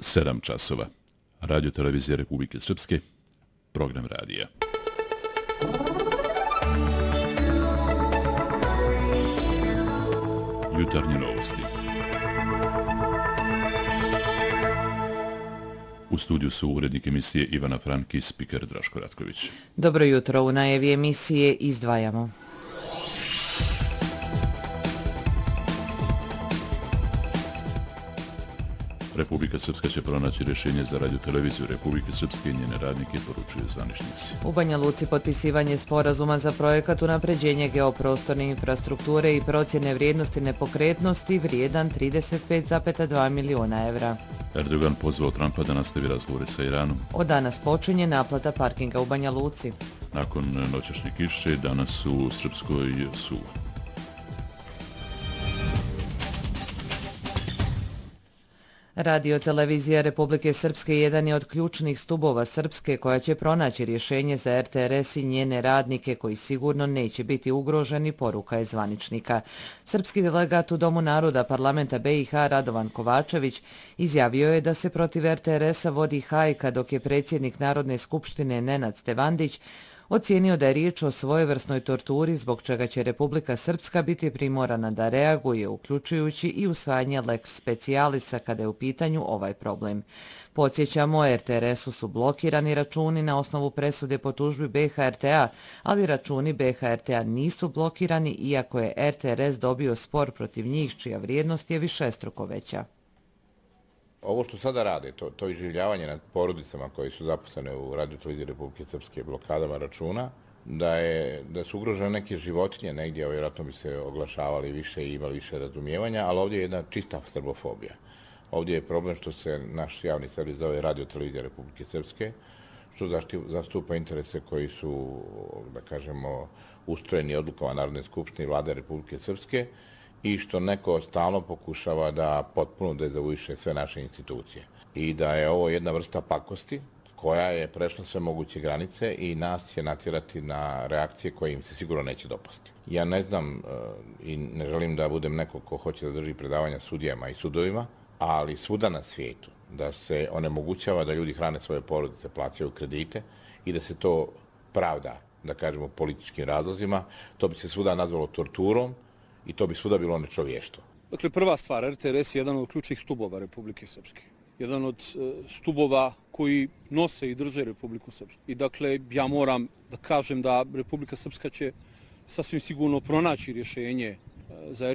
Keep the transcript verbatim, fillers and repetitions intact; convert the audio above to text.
sedam časova. Radio televizija Republike Srpske, program radija. Jutarnje novosti. U studiju su urednik emisije Ivana Franki, spiker Draško Ratković. Dobro jutro, u najavi emisije izdvajamo. Republika Srpska će pronaći rješenje za radioteleviziju Republike Srpske i njene radnike, poručuju zvaničnici. U Banja Luci potpisivanje sporazuma za projekat unapređenje geoprostorne infrastrukture i procjene vrijednosti nepokretnosti vrijedan trideset pet zarez dva miliona evra. Erdogan pozvao Trumpa da nastavi razgovore sa Iranom. Od danas počinje naplata parkinga u Banja Luci. Nakon noćašnje kiše, danas u Srpskoj suvo. Radio televizija Republike Srpske jedan je od ključnih stubova Srpske koja će pronaći rješenje za R T R S i njene radnike koji sigurno neće biti ugroženi, poruka je zvaničnika. Srpski delegat u Domu naroda parlamenta B i H Radovan Kovačević izjavio je da se protiv R T R S-a vodi hajka dok je predsjednik Narodne skupštine Nenad Stevandić ocijenio da je riječ o svojevrsnoj torturi zbog čega će Republika Srpska biti primorana da reaguje, uključujući i usvajanje lex specialisa kada je u pitanju ovaj problem. Podsjećamo, R T R S-u su blokirani računi na osnovu presude po tužbi B H R T-a, ali računi B H R T-a nisu blokirani iako je R T R S dobio spor protiv njih čija vrijednost je višestruko veća. Ovo što sada rade, to, to iživljavanje nad porodicama koji su zaposlene u radioteleviziji Republike Srpske blokadama računa, da, je, da su ugrožene neke životinje negdje, vjerojatno bi se oglašavali više i imali više razumijevanja, ali ovdje je jedna čista srbofobija. Ovdje je problem što se naš javni servis zove radiotelevizija Republike Srpske, što zastupa interese koji su, da kažemo, ustrojeni odlukama Narodne skupštine i vlade Republike Srpske, i što neko stalno pokušava da potpuno dezavuiše sve naše institucije. I da je ovo jedna vrsta pakosti koja je prešla sve moguće granice i nas će natjerati na reakcije koje im se sigurno neće dopasti. Ja ne znam i ne želim da budem neko ko hoće da drži predavanja sudijama i sudovima, ali svuda na svijetu da se onemogućava da ljudi hrane svoje porodice, plaćaju kredite i da se to pravda, da kažemo, političkim razlozima, to bi se svuda nazvalo torturom, i to bi svuda bilo nečovještvo. Dakle, prva stvar, R T R S je jedan od ključnih stubova Republike Srpske. Jedan od e, stubova koji nose i drže Republiku Srpsku. I dakle, ja moram da kažem da Republika Srpska će sasvim sigurno pronaći rješenje e, za R